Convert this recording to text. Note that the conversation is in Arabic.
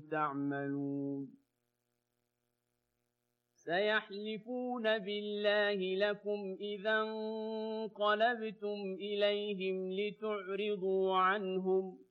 تعملون سيحلفون بالله لكم إذا انقلبتم إليهم لتعرضوا عنهم